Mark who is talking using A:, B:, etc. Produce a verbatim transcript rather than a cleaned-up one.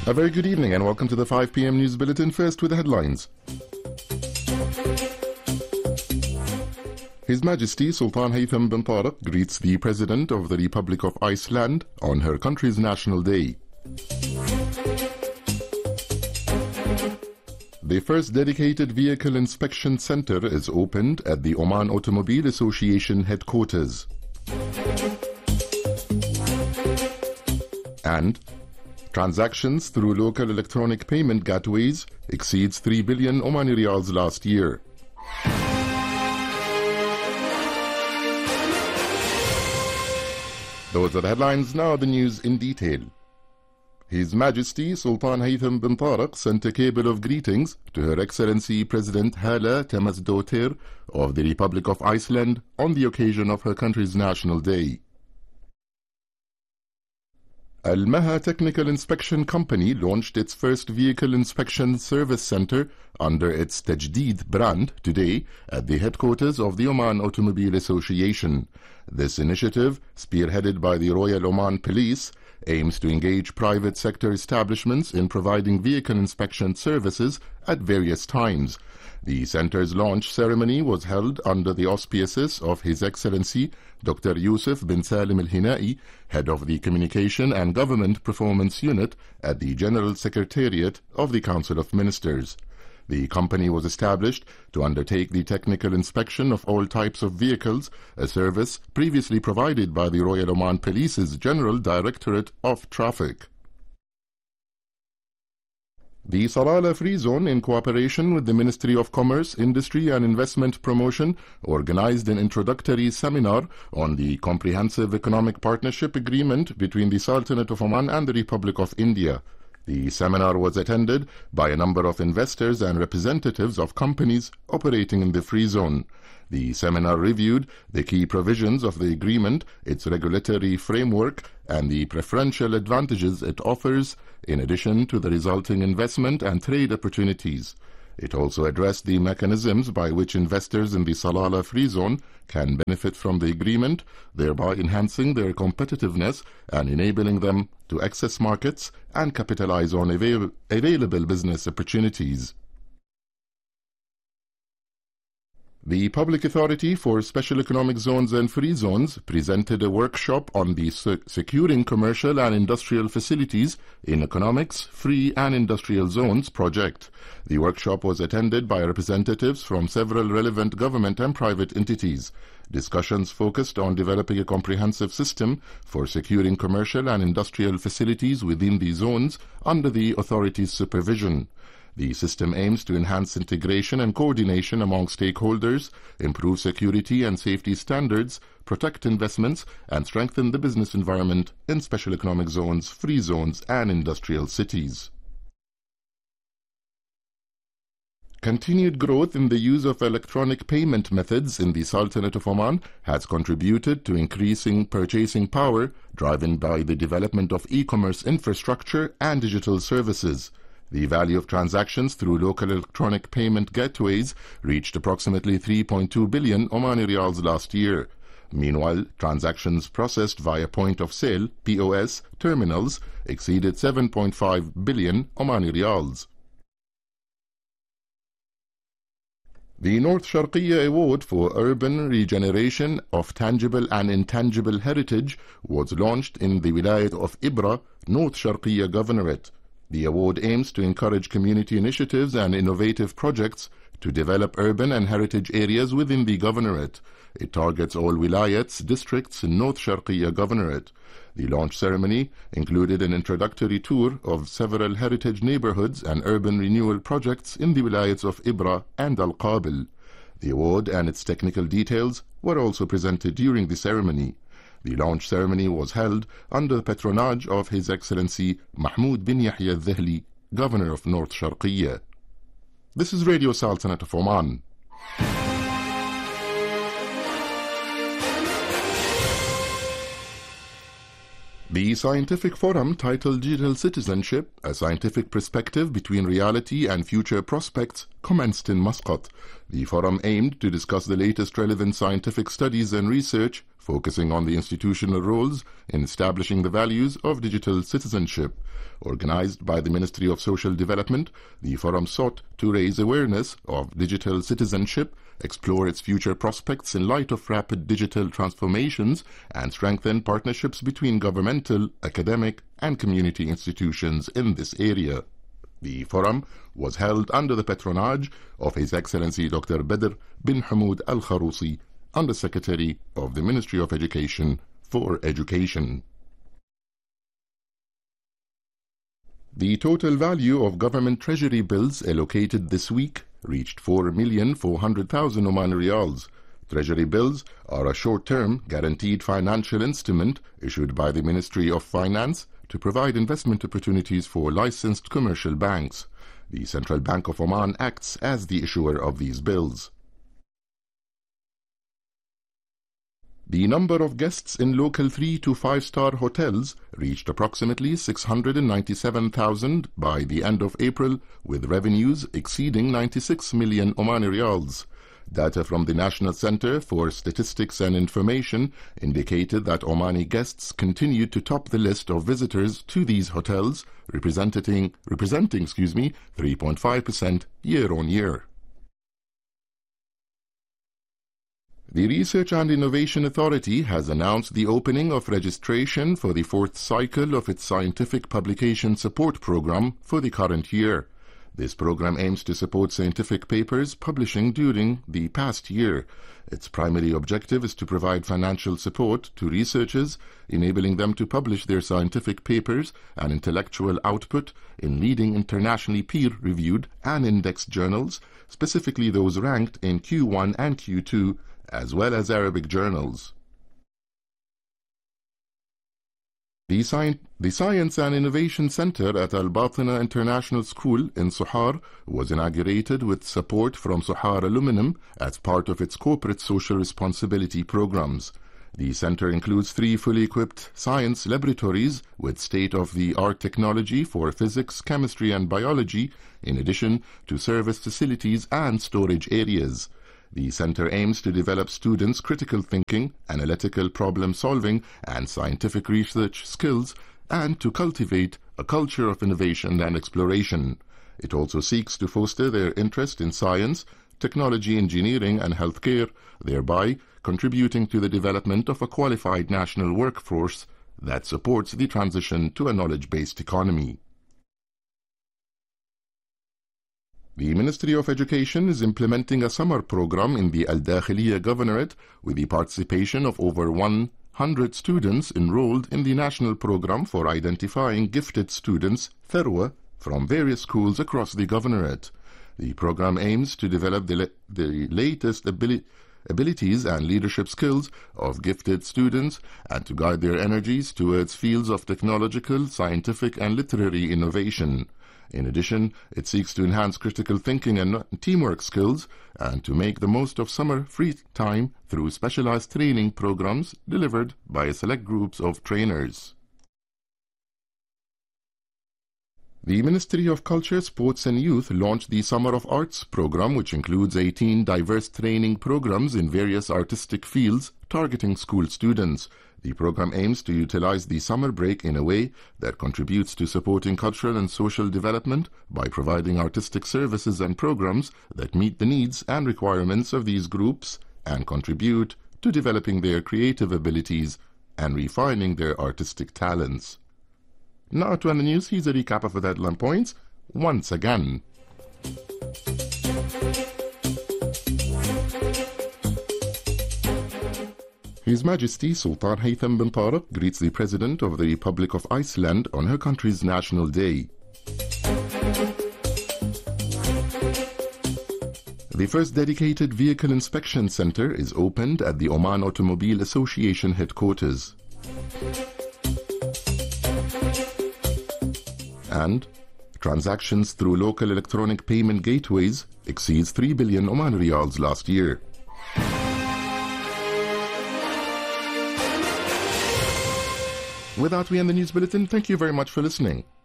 A: A very good evening and welcome to the five p m News Bulletin. First with the headlines. His Majesty Sultan Haytham bin Tariq greets the President of the Republic of Iceland on her country's National Day. The first dedicated vehicle inspection center is opened at the Oman Automobile Association headquarters. And transactions through local electronic payment gateways exceeds three billion Omani Riyals last year. Those are the headlines, now the news in detail. His Majesty Sultan Haytham bin Tariq sent a cable of greetings to Her Excellency President Hala Temasdottir of the Republic of Iceland on the occasion of her country's National Day. Al-Maha Technical Inspection Company launched its first vehicle inspection service center under its Tajdeed brand today at the headquarters of the Oman Automobile Association. This initiative, spearheaded by the Royal Oman Police, aims to engage private sector establishments in providing vehicle inspection services at various times. The center's launch ceremony was held under the auspices of His Excellency Doctor Yusuf bin Salim Al-Hinai, head of the Communication and Government Performance Unit at the General Secretariat of the Council of Ministers. The company was established to undertake the technical inspection of all types of vehicles, a service previously provided by the Royal Oman Police's General Directorate of Traffic. The Salalah Free Zone, in cooperation with the Ministry of Commerce, Industry and Investment Promotion, organized an introductory seminar on the Comprehensive Economic Partnership Agreement between the Sultanate of Oman and the Republic of India. The seminar was attended by a number of investors and representatives of companies operating in the Free Zone. The seminar reviewed the key provisions of the agreement, its regulatory framework, and the preferential advantages it offers, in addition to the resulting investment and trade opportunities. It also addressed the mechanisms by which investors in the Salalah Free Zone can benefit from the agreement, thereby enhancing their competitiveness and enabling them to access markets and capitalize on avail available business opportunities. The Public Authority for Special Economic Zones and Free Zones presented a workshop on the Securing Commercial and Industrial Facilities in Economics, Free and Industrial Zones project. The workshop was attended by representatives from several relevant government and private entities. Discussions focused on developing a comprehensive system for securing commercial and industrial facilities within the zones under the authority's supervision. The system aims to enhance integration and coordination among stakeholders, improve security and safety standards, protect investments, and strengthen the business environment in special economic zones, free zones, and industrial cities. Continued growth in the use of electronic payment methods in the Sultanate of Oman has contributed to increasing purchasing power, driven by the development of e-commerce infrastructure and digital services. The value of transactions through local electronic payment gateways reached approximately three point two billion Omani Riyals last year. Meanwhile, transactions processed via point-of-sale P O S terminals exceeded seven point five billion Omani Riyals. The North Sharqiyya Award for Urban Regeneration of Tangible and Intangible Heritage was launched in the Wilayat of Ibra, North Sharqiyya Governorate. The award aims to encourage community initiatives and innovative projects to develop urban and heritage areas within the governorate. It targets all wilayats, districts in North Sharqiyya Governorate. The launch ceremony included an introductory tour of several heritage neighborhoods and urban renewal projects in the wilayats of Ibra and Al-Qabil. The award and its technical details were also presented during the ceremony. The launch ceremony was held under the patronage of His Excellency Mahmoud bin Yahya Al-Dhahli, Governor of North Sharqiyya. This is Radio Sultanate of Oman. The scientific forum titled Digital Citizenship, A Scientific Perspective Between Reality and Future Prospects, commenced in Muscat. The forum aimed to discuss the latest relevant scientific studies and research focusing on the institutional roles in establishing the values of digital citizenship. Organized by the Ministry of Social Development, the forum sought to raise awareness of digital citizenship, explore its future prospects in light of rapid digital transformations, and strengthen partnerships between governmental, academic, and community institutions in this area. The forum was held under the patronage of His Excellency Doctor Badr bin Hamoud Al Kharousi, Under-Secretary of the Ministry of Education for Education. The total value of government treasury bills allocated this week reached four million four hundred thousand Oman Riyals. Treasury bills are a short-term, guaranteed financial instrument issued by the Ministry of Finance to provide investment opportunities for licensed commercial banks. The Central Bank of Oman acts as the issuer of these bills. The number of guests in local three to five star hotels reached approximately six hundred ninety-seven thousand by the end of April, with revenues exceeding ninety-six million Omani Riyals. Data from the National Center for Statistics and Information indicated that Omani guests continued to top the list of visitors to these hotels, representing, representing excuse me, three point five percent year-on-year. The Research and Innovation Authority has announced the opening of registration for the fourth cycle of its Scientific Publication Support Program for the current year. This program aims to support scientific papers publishing during the past year. Its primary objective is to provide financial support to researchers, enabling them to publish their scientific papers and intellectual output in leading internationally peer-reviewed and indexed journals, specifically those ranked in Q one and Q two, as well as Arabic journals. The, Sci the Science and Innovation Center at Al Batina International School in Sohar was inaugurated with support from Sohar Aluminum as part of its corporate social responsibility programs. The center includes three fully equipped science laboratories with state-of-the-art technology for physics, chemistry, and biology, in addition to service facilities and storage areas. The center aims to develop students' critical thinking, analytical problem-solving, and scientific research skills, and to cultivate a culture of innovation and exploration. It also seeks to foster their interest in science, technology, engineering, and healthcare, thereby contributing to the development of a qualified national workforce that supports the transition to a knowledge-based economy. The Ministry of Education is implementing a summer program in the Al Dakhiliya Governorate with the participation of over one hundred students enrolled in the national program for identifying gifted students, Tharwa, from various schools across the Governorate. The program aims to develop the, la the latest abili abilities and leadership skills of gifted students and to guide their energies towards fields of technological, scientific, and literary innovation. In addition, it seeks to enhance critical thinking and teamwork skills and to make the most of summer free time through specialized training programs delivered by select groups of trainers. The Ministry of Culture, Sports and Youth launched the Summer of Arts program, which includes eighteen diverse training programs in various artistic fields targeting school students. The program aims to utilize the summer break in a way that contributes to supporting cultural and social development by providing artistic services and programs that meet the needs and requirements of these groups and contribute to developing their creative abilities and refining their artistic talents. Now to end the news, here's a recap of the headline points once again. His Majesty Sultan Haytham bin Tariq greets the President of the Republic of Iceland on her country's National Day. The first dedicated vehicle inspection center is opened at the Oman Automobile Association headquarters. And transactions through local electronic payment gateways exceeds three billion Oman Riyals last year. With that, we end the news bulletin. Thank you very much for listening.